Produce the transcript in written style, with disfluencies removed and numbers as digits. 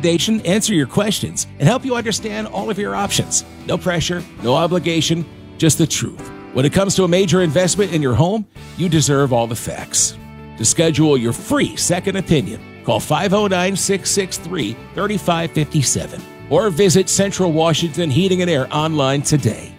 recommendation, answer your questions, and help you understand all of your options. No pressure, no obligation, just the truth. When it comes to a major investment in your home, you deserve all the facts. To schedule your free second opinion, call 509-663-3557 or visit Central Washington Heating and Air online today.